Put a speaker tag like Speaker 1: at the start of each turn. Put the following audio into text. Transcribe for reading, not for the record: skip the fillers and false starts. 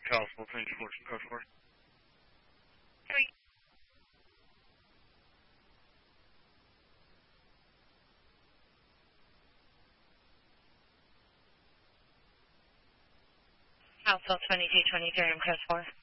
Speaker 1: Kalispell, change fortune, code 4.
Speaker 2: 3. Kalispell 2223, I'm code 4.